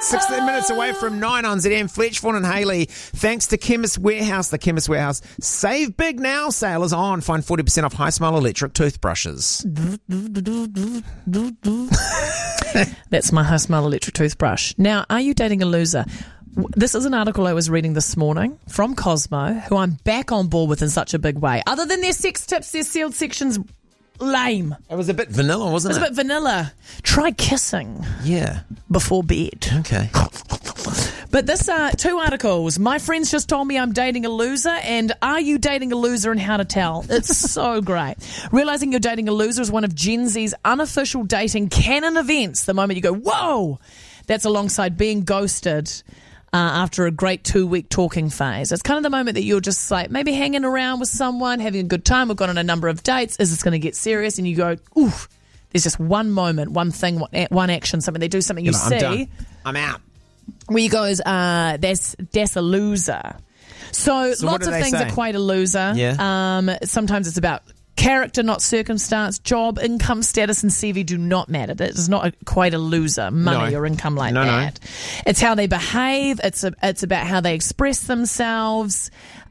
16 minutes away from 9 on ZM. Fletch, Vaughan and Hayley. Thanks to Chemist Warehouse. The Chemist Warehouse Save Big Now sale is on. Find 40% off high-smell electric toothbrushes. That's my high-smell electric toothbrush. Now, are you dating a loser? This is an article I was reading this morning from Cosmo, who I'm back on board with in such a big way. Other than their sex tips, their sealed sections, lame. It was a bit vanilla, wasn't it? It was a bit vanilla. Try kissing. Yeah. Before bed. Okay. But this, two articles. My friends just told me I'm dating a loser, and are you dating a loser and how to tell? It's so great. Realising you're dating a loser is one of Gen Z's unofficial dating canon events. The moment you go, whoa! That's alongside being ghosted after a great 2-week talking phase. It's kind of the moment that you're just like maybe hanging around with someone, having a good time. We've gone on a number of dates. Is this going to get serious? And you go, oof. There's just one moment, one thing, one action, something. They do something you see. I'm done. I'm out. Where you go, that's a loser. So lots of things equate a loser. Yeah. Sometimes it's about character, not circumstance. Job, income, status, and CV do not matter. That does not equate a loser, money or income like that. No. It's how they behave. It's about how they express themselves.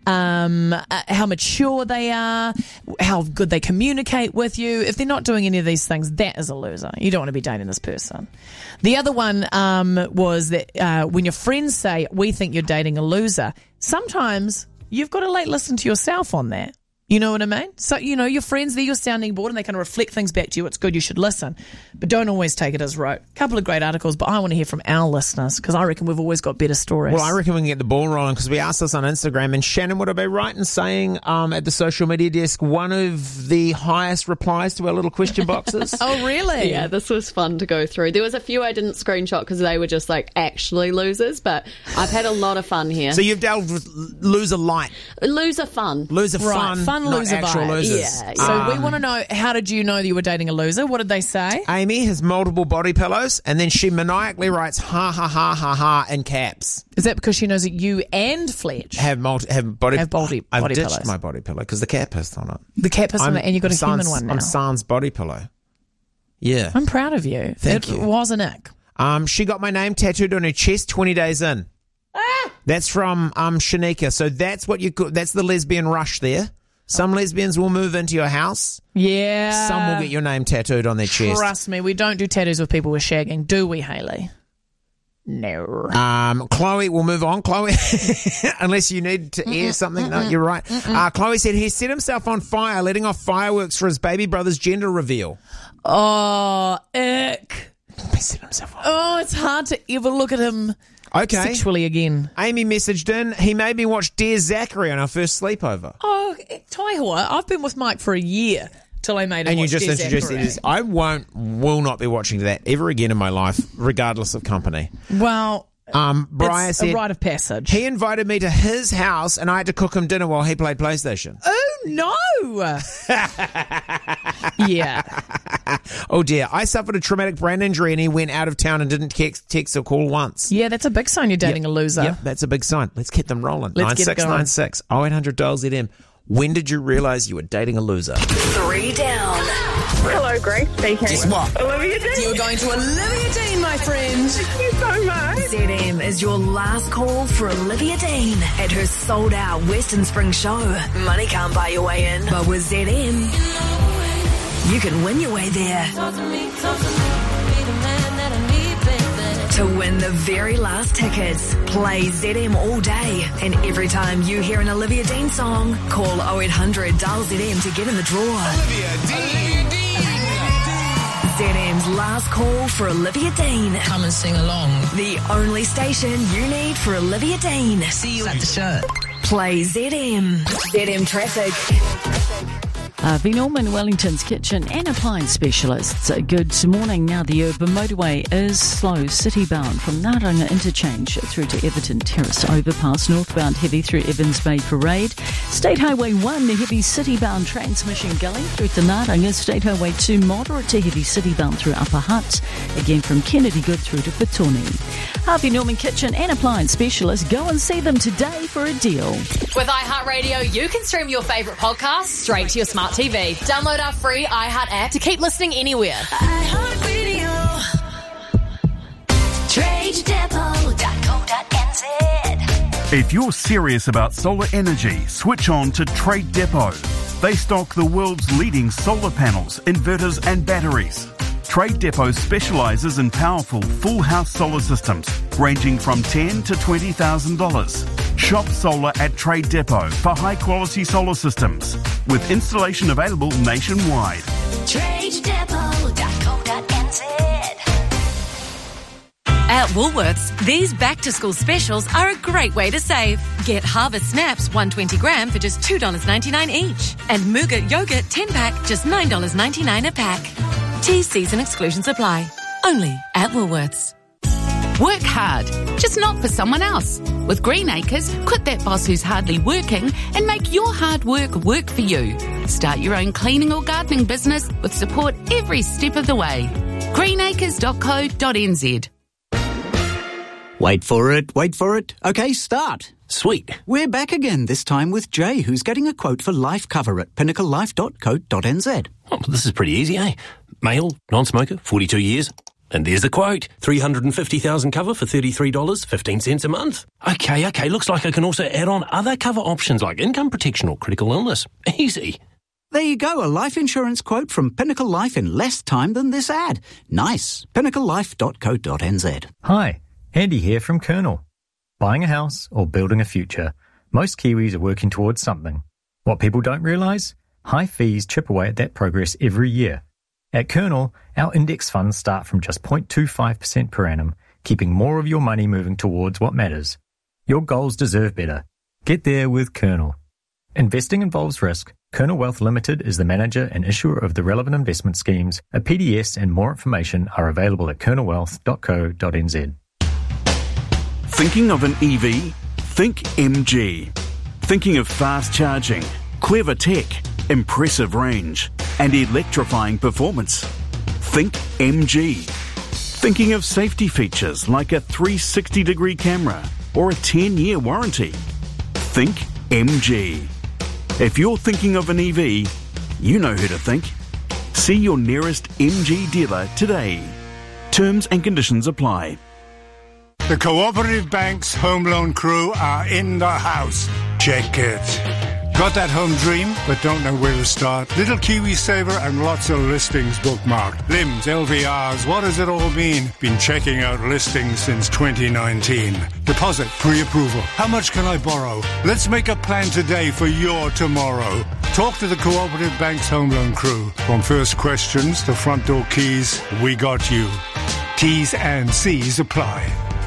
How mature they are, how good they communicate with you. If they're not doing any of these things, that is a loser. You don't want to be dating this person. The other one was that when your friends say, we think you're dating a loser, sometimes you've got to listen to yourself on that. You know what I mean? So, your friends, they're your sounding board and they kind of reflect things back to you. It's good, you should listen. But don't always take it as rote. A couple of great articles, but I want to hear from our listeners because I reckon we've always got better stories. Well, I reckon we can get the ball rolling because we asked this on Instagram, and Shannon, would I be right in saying at the social media desk, one of the highest replies to our little question boxes? Oh, really? Yeah, this was fun to go through. There was a few I didn't screenshot because they were just actually losers, but I've had a lot of fun here. So you've dealt with loser light. Loser fun. Loser right, fun. Not loser actual vibe. losers. Yeah. So we want to know, how did you know that you were dating a loser? What did they say? Amy has multiple body pillows, and then she maniacally writes ha ha ha ha ha in caps. Is that because she knows that you and Fletch have body I've ditched pillows. My body pillow because the cat pissed on it. The cat pissed on it, and you got a human one now. I'm Sans body pillow. Yeah, I'm proud of you. Thank you. It was an ick. She got my name tattooed on her chest 20 days in. That's from Shanika. So that's what that's the lesbian rush there. Some lesbians will move into your house. Yeah. Some will get your name tattooed on their chest. Trust me, we don't do tattoos with people we're shagging, do we, Hayley? No. Chloe, we'll move on. Chloe, unless you need to air something. No, you're right. Chloe said he set himself on fire, letting off fireworks for his baby brother's gender reveal. Oh, ick. He set himself on fire. Oh, it's hard to ever look at him sexually again. Amy messaged in, he made me watch Dear Zachary on our first sleepover. Oh, Taihoa, I've been with Mike for a year till I made him and you watch just Dear introduced Zachary. it. I will not be watching that ever again in my life, regardless of company. Well, Brian it's said a rite of passage. He invited me to his house and I had to cook him dinner while he played PlayStation. Oh, no. Yeah. Oh, dear. I suffered a traumatic brain injury and he went out of town and didn't text or call once. Yeah, that's a big sign you're dating a loser. Yep, that's a big sign. Let's get them rolling. Let's get it going. 9696 0800 dial ZM. When did you realise you were dating a loser? 3 down. Hello, Grace speaking. Guess what? Olivia Dean. You're going to Olivia Dean, my friend. Thank you so much. ZM is your last call for Olivia Dean at her sold-out Western Spring show. Money can't buy your way in, but with ZM, you can win your way there. To win the very last tickets, play ZM all day. And every time you hear an Olivia Dean song, call 0800 dial ZM to get in the draw. Olivia Dean. ZM's last call for Olivia Dean. Come and sing along. The only station you need for Olivia Dean. See you at the show. Play ZM. ZM Traffic. V. Norman, Wellington's kitchen and appliance specialists. Good morning. Now the urban motorway is slow city-bound from Naranga Interchange through to Everton Terrace Overpass. Northbound heavy through Evans Bay Parade. State Highway 1 heavy city-bound Transmission Gully through to Naranga. State Highway 2 moderate to heavy city-bound through Upper Hutt. Again from Kennedy Good through to Petone. Harvey Norman Kitchen and Appliance Specialists. Go and see them today for a deal. With iHeartRadio, you can stream your favourite podcasts straight to your smart TV. Download our free iHeart app to keep listening anywhere. iHeartRadio. Trade Depot. If you're serious about solar energy, switch on to Trade Depot. They stock the world's leading solar panels, inverters and batteries. Trade Depot specialises in powerful full house solar systems ranging from $10,000 to $20,000. Shop solar at Trade Depot for high quality solar systems with installation available nationwide. TradeDepot.co.nz. At Woolworths, these back-to-school specials are a great way to save. Get Harvest Snaps 120 gram for just $2.99 each. And Muga Yogurt 10-pack, just $9.99 a pack. T-Season exclusions apply. Only at Woolworths. Work hard, just not for someone else. With Green Acres, quit that boss who's hardly working and make your hard work work for you. Start your own cleaning or gardening business with support every step of the way. greenacres.co.nz. Wait for it. OK, start. Sweet. We're back again, this time with Jay, who's getting a quote for life cover at pinnaclelife.co.nz. Oh, this is pretty easy, eh? Male, non-smoker, 42 years. And there's the quote. 350,000 cover for $33.15 a month. Okay, looks like I can also add on other cover options like income protection or critical illness. Easy. There you go, a life insurance quote from Pinnacle Life in less time than this ad. Nice. pinnaclelife.co.nz. Hi, Andy here from Colonel. Buying a house or building a future, most Kiwis are working towards something. What people don't realise? High fees chip away at that progress every year. At Colonel, our index funds start from just 0.25% per annum, keeping more of your money moving towards what matters. Your goals deserve better. Get there with Colonel. Investing involves risk. Colonel Wealth Limited is the manager and issuer of the relevant investment schemes. A PDS and more information are available at colonelwealth.co.nz. Thinking of an EV? Think MG. Thinking of fast charging, clever tech, impressive range, and electrifying performance? Think MG. Thinking of safety features like a 360-degree camera or a 10-year warranty? Think MG. If you're thinking of an EV, you know who to think. See your nearest MG dealer today. Terms and conditions apply. The Cooperative Bank's home loan crew are in the house. Check it. Got that home dream, but don't know where to start? Little Kiwi Saver and lots of listings bookmarked. Limbs, LVRs, what does it all mean? Been checking out listings since 2019. Deposit, pre-approval. How much can I borrow? Let's make a plan today for your tomorrow. Talk to the Cooperative Bank's home loan crew. From first questions to front door keys, we got you. T's and C's apply.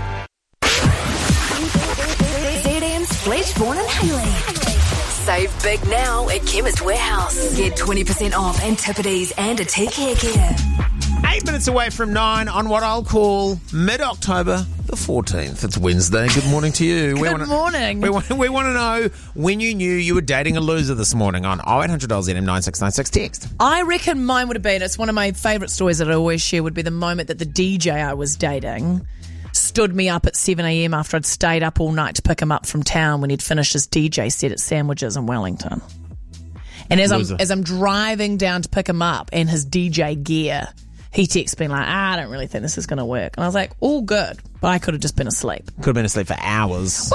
ZM's Fletchborn and Haley. Save big now at Chemist Warehouse. Get 20% off antipodes and a tea hair care. 8 minutes away from 9 on what I'll call mid-October the 14th. It's Wednesday. Good morning to you. Good morning. We want to know when you knew you were dating a loser this morning on 0800 ZM 9696 text. I reckon mine would have been, it's one of my favourite stories that I always share, would be the moment that the DJ I was dating stood me up at 7 a.m. after I'd stayed up all night to pick him up from town when he'd finished his DJ set at Sandwiches in Wellington. And as I'm driving down to pick him up in his DJ gear, he texted me like, I don't really think this is going to work. And I was like, all good. But I could have just been asleep. Could have been asleep for hours.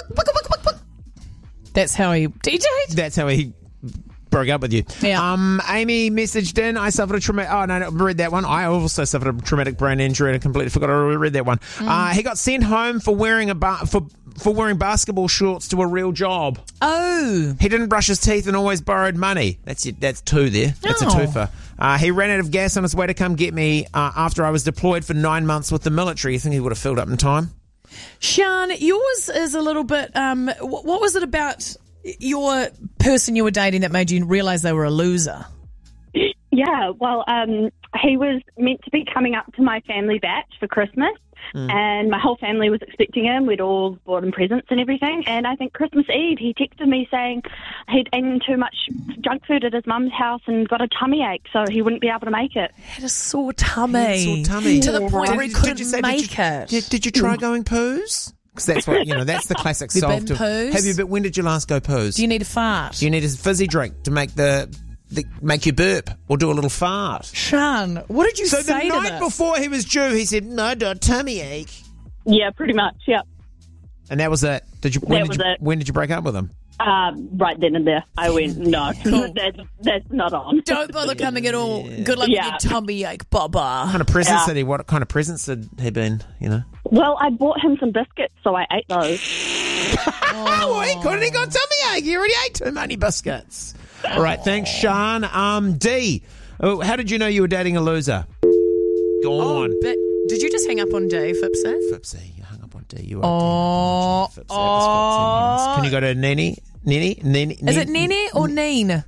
That's how he DJ'd? That's how he broke up with you. Yeah. Amy messaged in, I suffered a traumatic... Oh, no, read that one. I also suffered a traumatic brain injury and I completely forgot I read that one. He got sent home for wearing for wearing basketball shorts to a real job. Oh. He didn't brush his teeth and always borrowed money. That's it. That's two there. That's a twofer. He ran out of gas on his way to come get me after I was deployed for 9 months with the military. You think he would have filled up in time? Sean, yours is a little bit... what was it about your person you were dating that made you realise they were a loser? Yeah, well, he was meant to be coming up to my family batch for Christmas, and my whole family was expecting him. We'd all bought him presents and everything, and I think Christmas Eve he texted me saying he'd eaten too much junk food at his mum's house and got a tummy ache, so he wouldn't be able to make it. He had a sore tummy. To the point where he couldn't make it. Did you try going poos? Because that's what, that's the classic solve to... Have you been? When did you last go poos? Do you need a fart? Do you need a fizzy drink to make make you burp or do a little fart? Sean, what did you say to So the night before he was due, he said, no, tummy ache. Yeah, pretty much, yeah. And that was it. When did you break up with him? Right then and there. I went, no, that's not on. Don't bother coming at all. Good luck with your tummy ache, Baba. What kind of presents had he been, Well, I bought him some biscuits, so I ate those. Well, he couldn't. He got tummy ache. He already ate too many biscuits. All right, thanks, Sean. D, how did you know you were dating a loser? Go on. But did you just hang up on D, Fipsy? Fipsy, you hung up on D. You are Fipsy. Can you go to Nini? Is it Nene or Neen?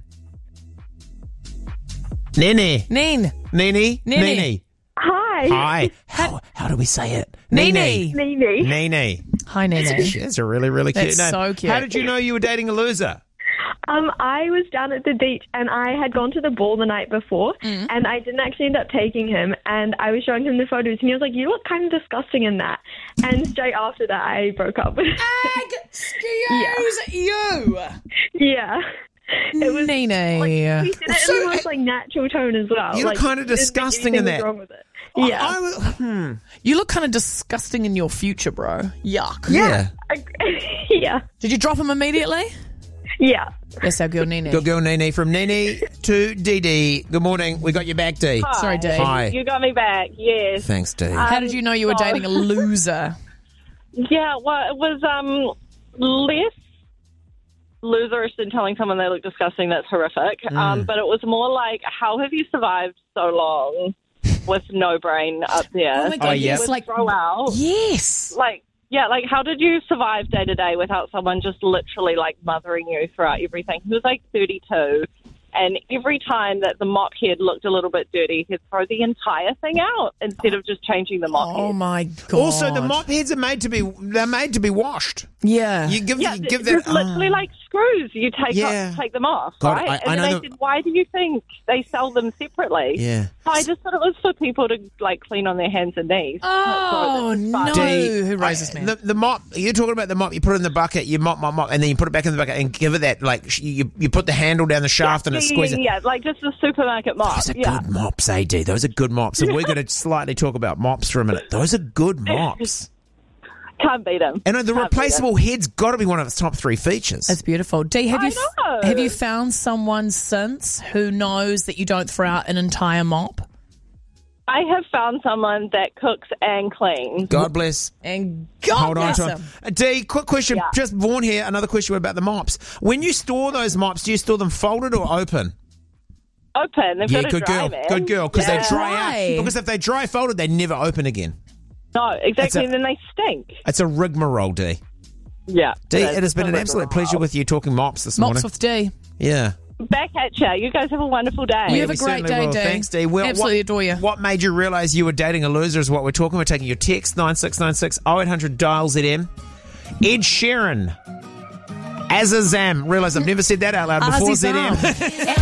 Nene. Nene. Hi. How do we say it? Nene. Hi, Nene. That's a really, really cute name. That's so cute. How did you know you were dating a loser? I was down at the beach and I had gone to the ball the night before and I didn't actually end up taking him, and I was showing him the photos and he was like, you look kind of disgusting in that. And straight after that I broke up with him. Excuse you! Yeah. It was Nene. He said it in the most natural tone as well. You look kind of disgusting in that. Wrong with it. Yeah. You look kind of disgusting in your future, bro. Yuck. Yeah. Yeah. Did you drop him immediately? Yeah. That's our girl, Nene. Good girl, Nene. From Nene to Dee. Good morning. We got you back, Dee. Hi. Sorry, Dee. Hi. You got me back, yes. Thanks, Dee. How did you know you were dating a loser? Yeah, well, it was less loserish than telling someone they look disgusting. That's horrific. But it was more like, how have you survived so long with no brain up there? Oh, my God, yes. Like, throw out. Yes. Like, how did you survive day to day without someone just literally, mothering you throughout everything? He was, 32, and every time that the mop head looked a little bit dirty, he'd throw the entire thing out instead of just changing the mop head. Oh, my God. Also, the mop heads are made to be washed. Yeah. You give that... literally like screws. You take them off, God, right? I and know they said, why do you think they sell them separately? Yeah. So I just thought it was for people to, clean on their hands and knees. Oh, no. Who raises me? The mop, you're talking about the mop, you put it in the bucket, you mop, and then you put it back in the bucket and give it that, you put the handle down the shaft and it squeezes. Yeah, just the supermarket mop. Those are good mops, AD. Those are good mops. And we're going to slightly talk about mops for a minute. Those are good mops. Can't beat them. And the replaceable head's got to be one of its top 3 features. That's beautiful. Dee, have you found someone since who knows that you don't throw out an entire mop? I have found someone that cooks and cleans. God bless. And God bless him. Dee, quick question. Just Vaughan here. Another question about the mops. When you store those mops, do you store them folded or open? Open. They've got to good dry, girl. man. Good girl. Because they dry Dry. out. Because if they dry folded, they never open again. No, exactly. And then they stink. It's a rigmarole, Dee. Yeah. Dee, it has been an absolute pleasure with you talking mops this morning. Mops with Dee. Yeah. Back at you. You guys have a wonderful day. You have a great day, Dee. Thanks, Dee. Well, absolutely adore you. What made you realise you were dating a loser is what we're talking. We're taking your text, 9696 0800 dial ZM. Ed Sheeran. Azazam. Realise I've never said that out loud before, ZM.